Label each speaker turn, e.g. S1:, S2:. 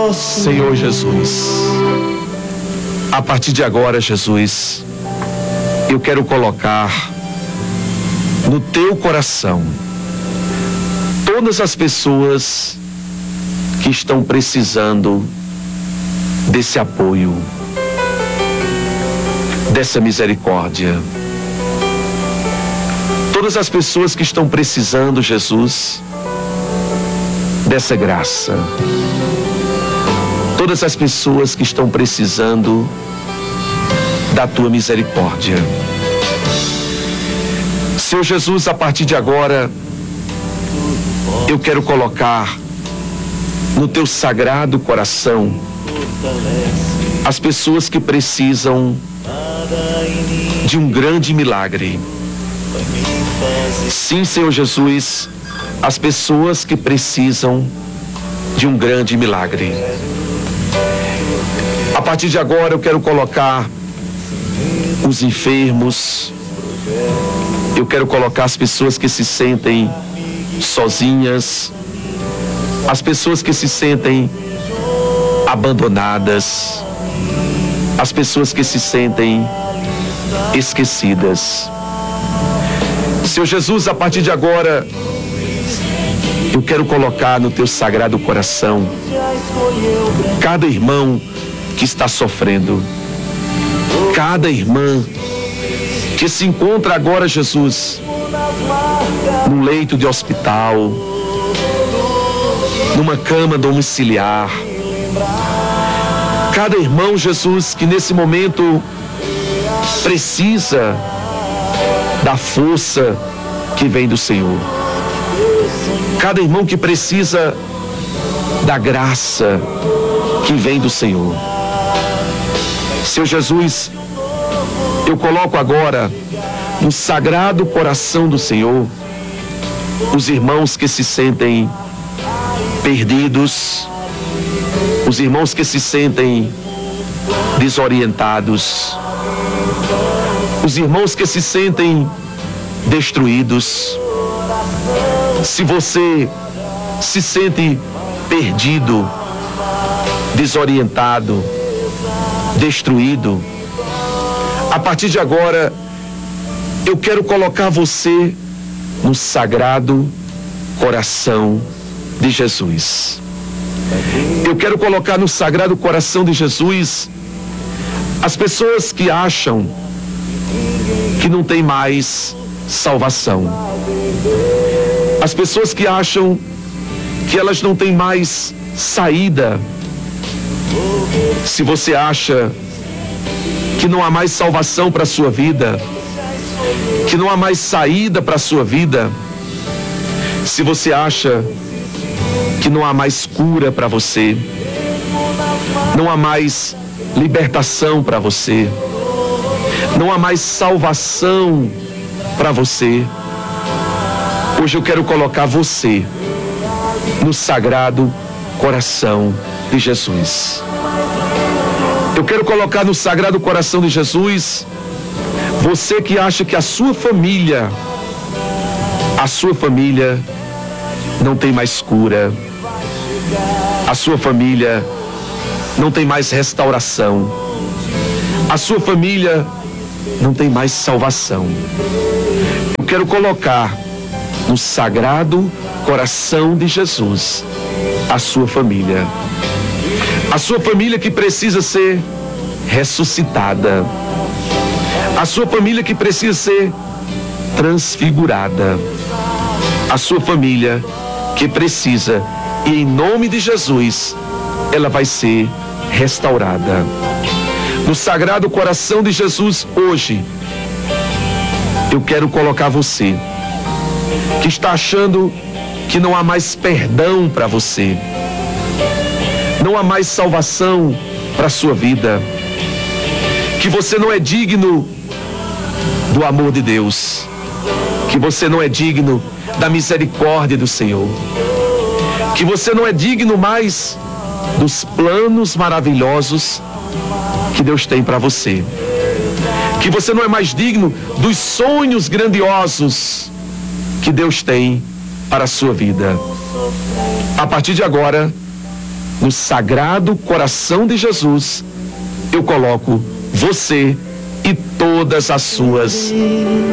S1: Senhor Jesus, a partir de agora, Jesus, eu quero colocar no teu coração todas as pessoas que estão precisando desse apoio, dessa misericórdia. Todas as pessoas que estão precisando, Jesus, dessa graça. Todas as pessoas que estão precisando da tua misericórdia. Senhor Jesus, a partir de agora, eu quero colocar no teu sagrado coração as pessoas que precisam de um grande milagre. Sim, Senhor Jesus, as pessoas que precisam de um grande milagre. A partir de agora eu quero colocar os enfermos, eu quero colocar as pessoas que se sentem sozinhas, as pessoas que se sentem abandonadas, as pessoas que se sentem esquecidas. Senhor Jesus, a partir de agora eu quero colocar no teu sagrado coração cada irmão que está sofrendo, cada irmã que se encontra agora, Jesus, num leito de hospital, numa cama domiciliar. Cada irmão, Jesus, que nesse momento precisa da força que vem do Senhor. Cada irmão que precisa da graça que vem do Senhor. Senhor Jesus, eu coloco agora no sagrado coração do Senhor os irmãos que se sentem perdidos, os irmãos que se sentem desorientados, os irmãos que se sentem destruídos. Se você se sente perdido, desorientado, destruído, a partir de agora eu quero colocar você no sagrado coração de Jesus. Eu quero colocar no sagrado coração de Jesus as pessoas que acham que não tem mais salvação. As pessoas que acham que elas não têm mais saída. Se você acha que não há mais salvação para a sua vida, que não há mais saída para a sua vida, se você acha que não há mais cura para você, não há mais libertação para você, não há mais salvação para você, hoje eu quero colocar você no sagrado coração de Jesus. Eu quero colocar no sagrado coração de Jesus você que acha que a sua família não tem mais cura, a sua família não tem mais restauração, a sua família não tem mais salvação. Eu quero colocar no sagrado coração de Jesus a sua família que precisa ser ressuscitada, a sua família que precisa ser transfigurada, a sua família que precisa, e em nome de Jesus ela vai ser restaurada. No sagrado coração de Jesus hoje eu quero colocar você que está achando que não há mais perdão para você, não há mais salvação para a sua vida, que você não é digno do amor de Deus, que você não é digno da misericórdia do Senhor, que você não é digno mais dos planos maravilhosos que Deus tem para você, que você não é mais digno dos sonhos grandiosos que Deus tem para a sua vida. A partir de agora, no Sagrado Coração de Jesus, eu coloco você e todas as suas